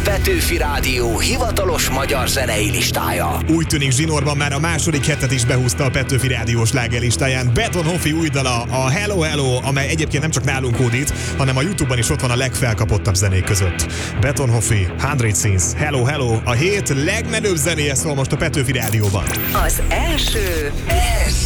Petőfi Rádió hivatalos magyar zenei listája. Úgy tűnik, zsinórban már a második hetet is behúzta a Petőfi Rádió slágerlistáján Beton Hofi új dala, a Hello Hello, amely egyébként nem csak nálunk hódít, hanem a YouTube-on is ott van a legfelkapottabb zenék között. Beton Hofi, 100 Scenes, Hello Hello, a hét legmenőbb zenéje szól most a Petőfi Rádióban. Az első